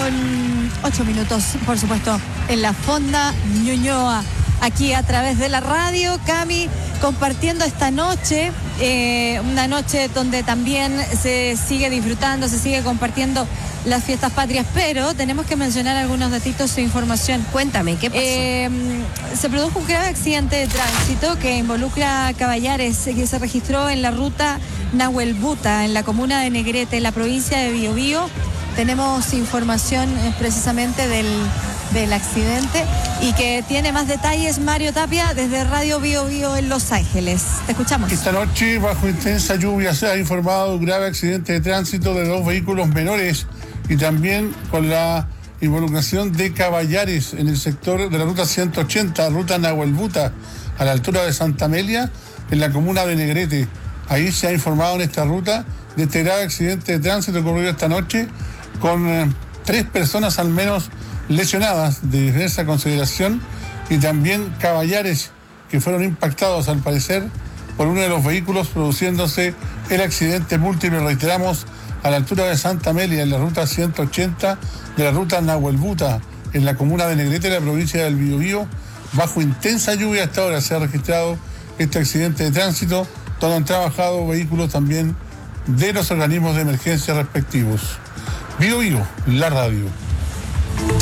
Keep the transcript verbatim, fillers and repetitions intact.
con ocho minutos, por supuesto, en la Fonda Ñuñoa, aquí a través de la radio. Cami, compartiendo esta noche, eh, una noche donde también se sigue disfrutando, se sigue compartiendo las fiestas patrias, pero tenemos que mencionar algunos datitos de información. Cuéntame, ¿qué pasó? Eh, se produjo un grave accidente de tránsito que involucra a Caballares, que se registró en la ruta Nahuelbuta, en la comuna de Negrete, en la provincia de Biobío. Tenemos información eh, precisamente del, del accidente y que tiene más detalles Mario Tapia desde Radio Biobío en Los Ángeles. Te escuchamos. Esta noche, bajo intensa lluvia, se ha informado un grave accidente de tránsito de dos vehículos menores y también con la involucración de Caballares en el sector de la ruta ciento ochenta, ruta Nahuelbuta, a la altura de Santa Amelia, en la comuna de Negrete. Ahí se ha informado en esta ruta de este grave accidente de tránsito ocurrido esta noche, con eh, tres personas al menos lesionadas de diversa consideración y también Caballares que fueron impactados al parecer por uno de los vehículos, produciéndose el accidente múltiple, reiteramos, a la altura de Santa Amelia, en la ruta ciento ochenta de la ruta Nahuelbuta, en la comuna de Negrete, en la provincia del Biobío. Bajo intensa lluvia hasta ahora se ha registrado este accidente de tránsito, donde han trabajado vehículos también de los organismos de emergencia respectivos. Biobío, la radio.